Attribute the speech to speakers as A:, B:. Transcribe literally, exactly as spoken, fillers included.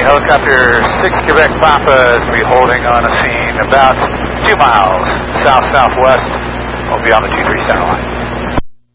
A: Helicopter six Quebec Papa is going to be holding on a scene about two miles south-southwest. We'll be on the two three center line.